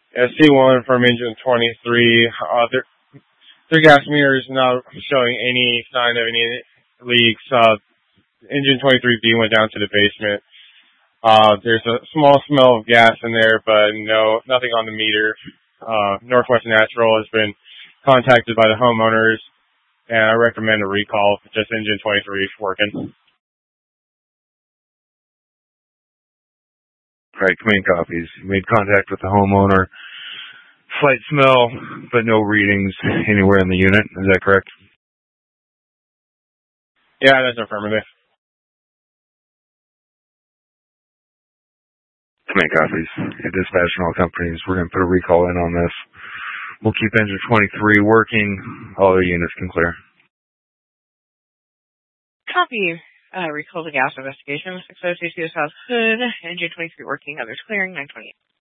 C1 from engine 23. Their gas meter is not showing any sign of any leaks. Engine 23B went down to the basement. There's a small smell of gas in there, but nothing on the meter. Northwest Natural has been contacted by the homeowners, and I recommend a recall. Just engine 23 is working. Right, clean copies. You made contact with the homeowner. Slight smell, but no readings anywhere in the unit. Is that correct? Yeah, that's affirmative. Clean copies. At dispatch and all companies, we're going to put a recall in on this. We'll keep engine 23 working. All the units can clear. Copy. Recall the gas investigation. 6022 South Hood. Engine 23 working. Others clearing. 928.